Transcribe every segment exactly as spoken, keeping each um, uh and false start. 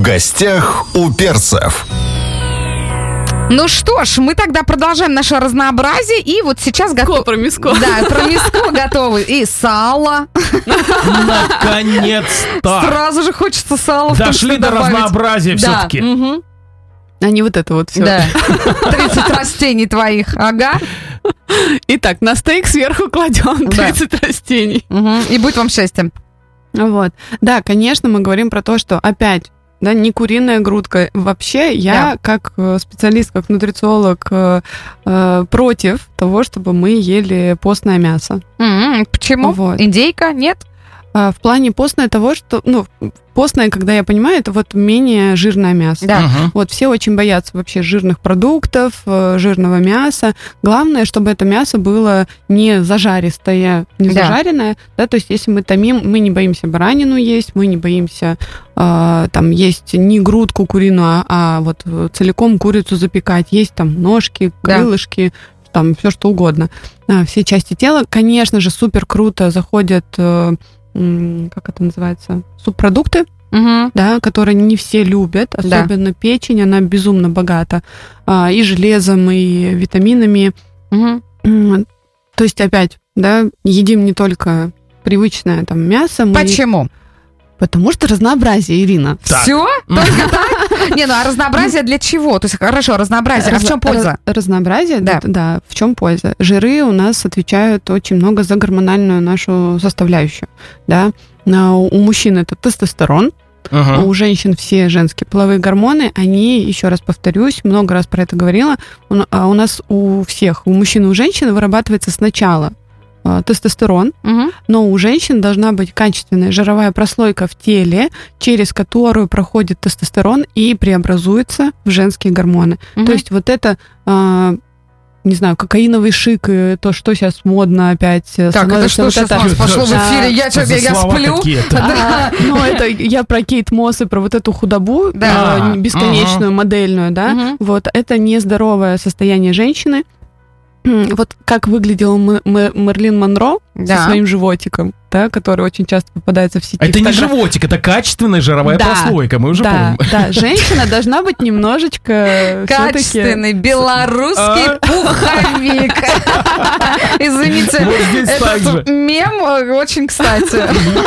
гостях у перцев. Ну что ж, мы тогда продолжаем наше разнообразие. И вот сейчас готовы. Про мяско. Да, про мяско готовы. И сало. Наконец-то! Сразу же хочется сало. Дошли до разнообразия все-таки. А не вот это вот все. Да. тридцать растений твоих. Ага. Итак, на стейк сверху кладем тридцать да. растений. Угу. И будет вам счастье. Вот. Да, конечно, мы говорим про то, что опять, да, не куриная грудка. Вообще, я да. как специалист, как нутрициолог э, э, против того, чтобы мы ели постное мясо. Mm-hmm. Почему? Вот. Индейка? Нет? А, в плане постное того, что... Ну, постное, когда я понимаю, это вот менее жирное мясо. Да. Uh-huh. Вот все очень боятся вообще жирных продуктов, жирного мяса. Главное, чтобы это мясо было не зажаристое, не да. зажаренное. Да, то есть, если мы томим, мы не боимся баранину есть, мы не боимся э, там есть не грудку куриную, а, а вот целиком курицу запекать. Есть там ножки, крылышки, да. там все что угодно. А, все части тела, конечно же, супер круто заходят... Э, как это называется, субпродукты, угу. да, которые не все любят, особенно да. печень, она безумно богата а, и железом, и витаминами. Угу. То есть опять, да, едим не только привычное там мясо. Мы... Почему? Потому что разнообразие, Ирина. Так. Все? Только так? Не, ну а разнообразие для чего? То есть, хорошо, разнообразие, а в чем польза? Разнообразие, да. да, в чем польза? Жиры у нас отвечают очень много за гормональную нашу составляющую, да. У мужчин это тестостерон, uh-huh. у женщин все женские половые гормоны, они, еще раз повторюсь, много раз про это говорила, у нас у всех, у мужчин и у женщин вырабатывается сначала тестостерон, угу. но у женщин должна быть качественная жировая прослойка в теле, через которую проходит тестостерон и преобразуется в женские гормоны. Угу. То есть вот это, э, не знаю, кокаиновый шик, то, что сейчас модно опять. Так, это что вот сейчас это... у нас пошло в эфире? Я, что, я, я сплю? Да. Ну, это я про Кейт Мосс и про вот эту худобу да. э, бесконечную, угу. модельную, да. Угу. Вот это нездоровое состояние женщины. Вот как выглядела М- М- Мерлин Монро да. со своим животиком, да, который очень часто попадается в сети. Это не животик, это качественная жировая да. прослойка, мы уже да, помним. Да, женщина должна быть немножечко... Качественный белорусский пуховик. Извините, этот мем очень кстати.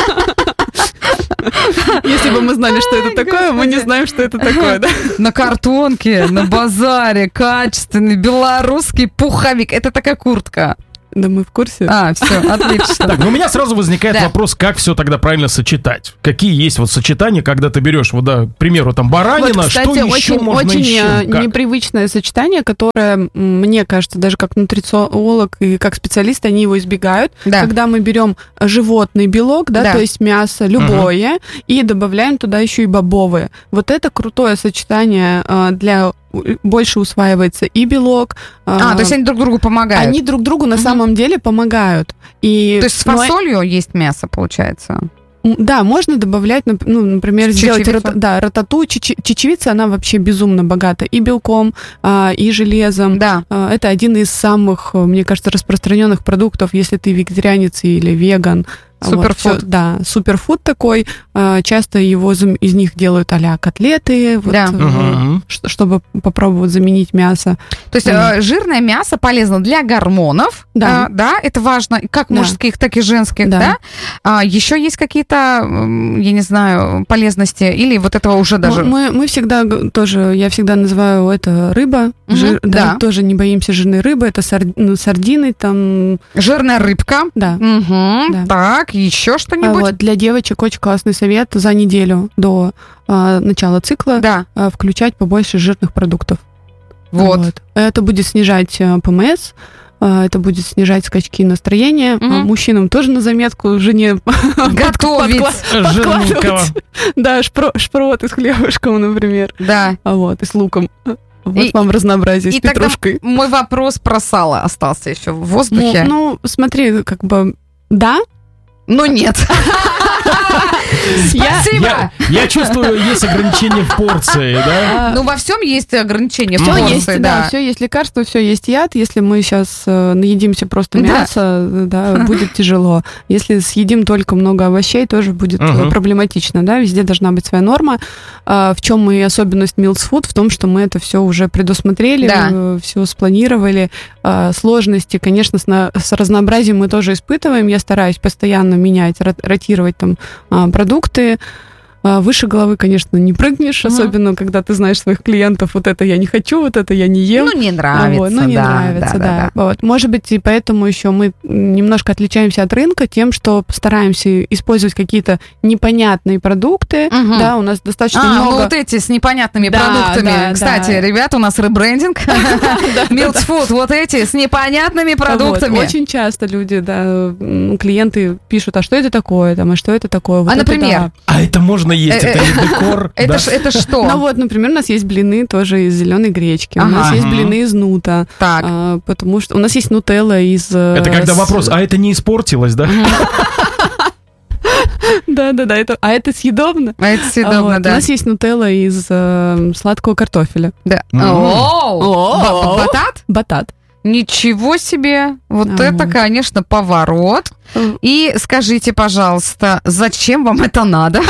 Если бы мы знали, что это такое, мы не знаем, что это такое, да? На картонке, на базаре, качественный белорусский пуховик. Это такая куртка. Да мы в курсе. А, все, отлично. Так, ну у меня сразу возникает да. вопрос, как все тогда правильно сочетать? Какие есть вот сочетания, когда ты берешь, вот, да, к примеру, там баранина, вот, кстати, что еще очень, можно очень еще? Очень непривычное сочетание, которое, мне кажется, даже как нутрициолог и как специалист, они его избегают. Да. Когда мы берем животный белок, да, да. то есть мясо любое, угу. и добавляем туда еще и бобовые. Вот это крутое сочетание для... больше усваивается и белок. А, а, то есть они друг другу помогают. Они друг другу на угу. самом деле помогают. И, то есть с фасолью но... есть мясо, получается? Да, можно добавлять, ну, например, чечевицу. сделать рот, да, ратату. Чечевица, она вообще безумно богата и белком, а, и железом. Да. А, это один из самых, мне кажется, распространенных продуктов, если ты вегетарианец или веган. Суперфуд. Вот, да, суперфуд такой. Часто его из них делают а-ля котлеты, вот, да. угу. чтобы попробовать заменить мясо. То есть mm. жирное мясо полезно для гормонов, да, а, да это важно, как да. мужских, так и женских, да. да? А, еще есть какие-то, я не знаю, полезности или вот этого уже даже... Мы, мы всегда тоже, я всегда называю это рыба, mm-hmm. жир, да, да. тоже не боимся жирной рыбы, это сар, ну, сардины, там... Жирная рыбка. Да. Угу. да. Так, еще что-нибудь? А, вот, для девочек очень классный совет за неделю до а, начала цикла да. а, включать побольше жирных продуктов. Вот. вот. Это будет снижать а, ПМС, а, это будет снижать скачки настроения. Угу. А, мужчинам тоже на заметку жене готовить жирненького. Да, шпроты с хлебушком, например. Да. А вот, и с луком. Вот и, вам разнообразие с петрушкой. Мой вопрос про сало остался еще в воздухе. Ну, ну смотри, как бы, да, но нет. Спасибо! Я, я чувствую, есть ограничения в порции, да? Ну, во всем есть ограничения в все порции, есть, да. да. Все есть лекарства, все есть яд. Если мы сейчас э, наедимся просто мяса, да, да, будет тяжело. Если съедим только много овощей, тоже будет uh-huh. проблематично, да. Везде должна быть своя норма. А, в чем и особенность Mills Food? В том, что мы это все уже предусмотрели, да. все спланировали. А, сложности, конечно, с, на, с разнообразием мы тоже испытываем. Я стараюсь постоянно менять, ротировать там а, продукты. Выше головы, конечно, не прыгнешь, uh-huh. особенно когда ты знаешь своих клиентов, вот это я не хочу, вот это я не ем. Ну, не нравится, вот, ну, не да, нравится, да, да. да, да. Вот. Может быть, и поэтому еще мы немножко отличаемся от рынка тем, что стараемся использовать какие-то непонятные продукты, uh-huh. да, у нас достаточно а, много... ну вот эти с непонятными да, продуктами. Да, Кстати, да. ребята, у нас ребрендинг, Mills Food, вот эти с непонятными продуктами. Очень часто люди, да, клиенты пишут, а что это такое, там, а что это такое? А, например? А это можно есть, это не декор. Это, да. ж, это что? Ну вот, например, у нас есть блины тоже из зеленой гречки, ага. у нас есть блины из нута, так. а, потому что у нас есть нутелла из... Это когда с... вопрос, а это не испортилось, да? Да-да-да, это, а это съедобно. А это съедобно, вот. Да. У нас есть нутелла из э, сладкого картофеля. Да. О, батат? Батат. Ничего себе! Вот а это, вот. Конечно, поворот. И скажите, пожалуйста, зачем вам это надо?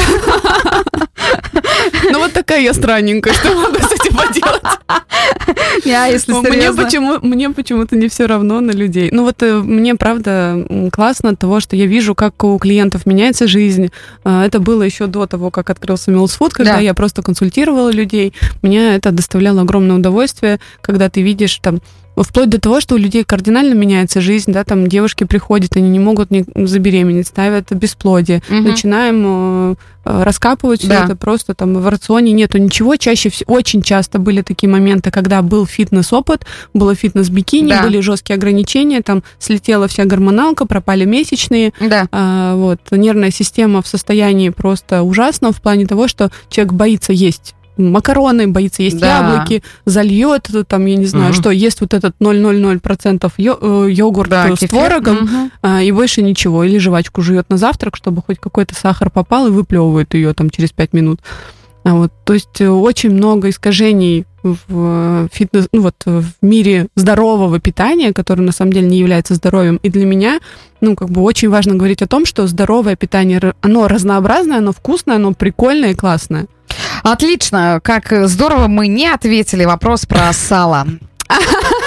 Ну, вот такая я странненькая, что могу с этим поделать? Я, если мне, почему, мне почему-то не все равно на людей. Ну, вот мне, правда, классно от того, что я вижу, как у клиентов меняется жизнь. Это было еще до того, как открылся Mills Food, когда да. я просто консультировала людей. Мне это доставляло огромное удовольствие, когда ты видишь там вплоть до того, что у людей кардинально меняется жизнь, да, там девушки приходят, они не могут не забеременеть, ставят бесплодие, угу. начинаем э, раскапывать все да. это, просто там в рационе нету ничего, чаще всего, очень часто были такие моменты, когда был фитнес-опыт, было фитнес-бикини, да. были жесткие ограничения, там слетела вся гормоналка, пропали месячные, да. э, вот, нервная система в состоянии просто ужасном в плане того, что человек боится есть макароны, боится есть да. яблоки, зальет, там, я не знаю, угу. что, ест вот этот ноль целых ноль ноль процента йо- йогурт да, с творогом, угу. а, и больше ничего. Или жвачку жует на завтрак, чтобы хоть какой-то сахар попал, и выплевывает ее там через пять минут. А вот, то есть очень много искажений в фитнес, ну вот в мире здорового питания, которое на самом деле не является здоровьем. И для меня, ну, как бы очень важно говорить о том, что здоровое питание, оно разнообразное, оно вкусное, оно прикольное и классное. Отлично, как здорово мы не ответили вопрос про сало.